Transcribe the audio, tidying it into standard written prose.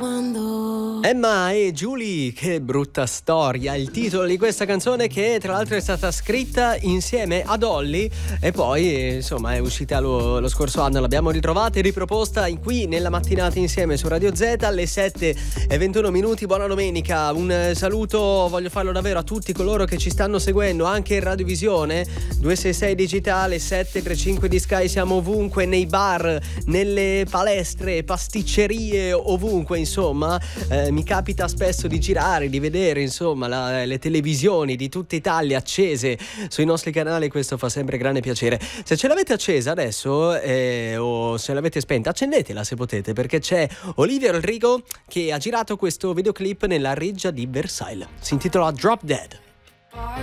Emma e Julie, che brutta storia, il titolo di questa canzone, che tra l'altro è stata scritta insieme ad Olly e poi insomma è uscita lo scorso anno. L'abbiamo ritrovata e riproposta qui nella mattinata insieme su Radio Z alle 7:21. Buona domenica, un saluto voglio farlo davvero a tutti coloro che ci stanno seguendo anche in radiovisione 266 digitale 735 di Sky. Siamo ovunque, nei bar, nelle palestre, pasticcerie, ovunque insomma. Mi capita spesso di girare, di vedere insomma le televisioni di tutta Italia accese sui nostri canali. Questo fa sempre grande piacere. Se ce l'avete accesa adesso o se l'avete spenta, accendetela se potete, perché c'è Olivia Rodrigo che ha girato questo videoclip nella reggia di Versailles. Si intitola Drop Dead. I